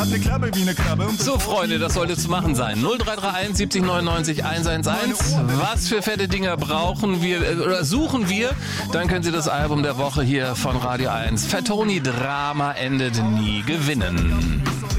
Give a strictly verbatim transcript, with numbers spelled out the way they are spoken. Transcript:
Hat eine Klappe wie eine Krabbe. So, Freunde, das sollte zu machen sein. null drei drei eins siebzig neunundneunzig hundertelf. Was für fette Dinger brauchen wir äh, oder suchen wir? Dann können Sie das Album der Woche hier von Radio eins Fettoni Drama endet nie gewinnen.